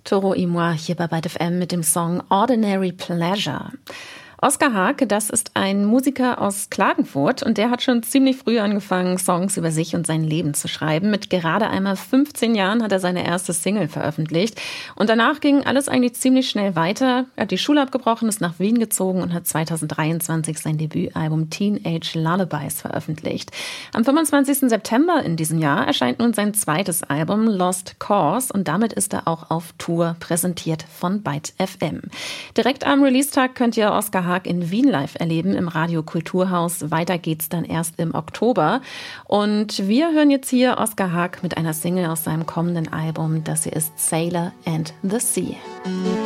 Toro y moi hier bei Byte FM mit dem Song Ordinary Pleasure. Oskar Haak, das ist ein Musiker aus Klagenfurt und der hat schon ziemlich früh angefangen, Songs über sich und sein Leben zu schreiben. Mit gerade einmal 15 Jahren hat er seine erste Single veröffentlicht und danach ging alles eigentlich ziemlich schnell weiter. Er hat die Schule abgebrochen, ist nach Wien gezogen und hat 2023 sein Debütalbum Teenage Lullabies veröffentlicht. Am 25. September in diesem Jahr erscheint nun sein zweites Album Lost Cause und damit ist er auch auf Tour, präsentiert von Byte FM. Direkt am Release-Tag könnt ihr Oskar Haak in Wien live erleben im Radio Kulturhaus. Weiter geht's dann erst im Oktober. Und wir hören jetzt hier Oskar Haak mit einer Single aus seinem kommenden Album. Das hier ist Sailor and the Sea.